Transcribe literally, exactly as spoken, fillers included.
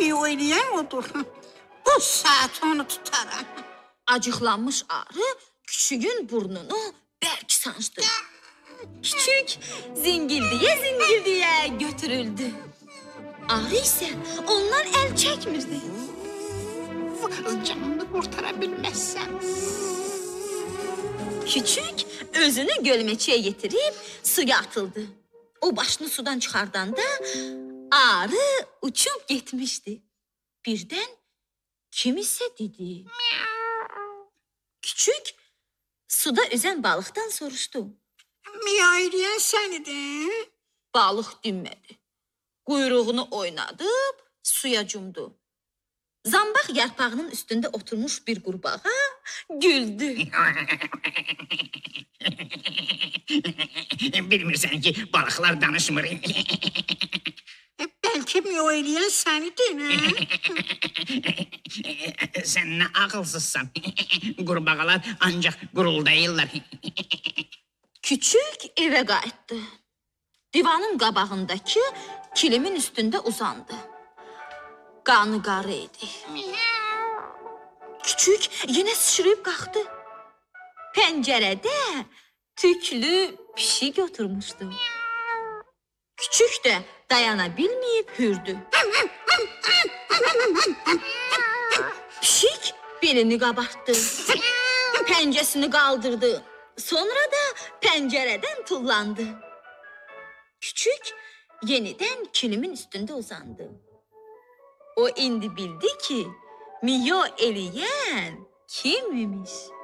miyo eləyən odur. Bu saat onu tutaram. Acıqlanmış arı küçüğün burnunu bərk sancdı. Küçük zingildiyə zingildiyə götürüldü. Arı isə ondan əl çəkmirdi. Canını qurtara bilməzsən. Küçük özünü gölməçəyə yetirib suya atıldı. O başını sudan çıxardanda arı uçub getmişdi. Birdən kimisə dedi. Küçük suda üzən balıqdan soruşdu. Miyo eləyən sənidir. Balıq dinmədi. Quyruğunu oynadıb suya cumdu. Zambaq yarpağının üstündə oturmuş bir qurbağa güldü. Bilmirsən ki, balıqlar danışmır. Bəlkə miyo eləyən sənidir. Sən nə ağılsızsan. Qurbağalar ancaq quruldayırlar. Küçük evə qayıtdı. Divanın qabağındakı kilimin üstündə uzandı. Qanı qarı idi. Küçük yenə sıçrayıb qalxdı. Pəncərədə tüklü pişik oturmuşdu. Küçük də dayana bilməyib hürdü. Pişik belini qabartdı. Pəncəsini qaldırdı. Sonra da pəncərədən tullandı. Küçük yenidən kilimin üstündə uzandı. O indi bildi ki, miyo eləyən kim imiş.